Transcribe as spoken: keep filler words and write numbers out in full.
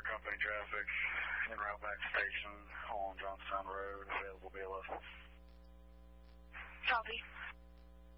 company traffic en route back station on Johnstown Road, available B L S. Copy.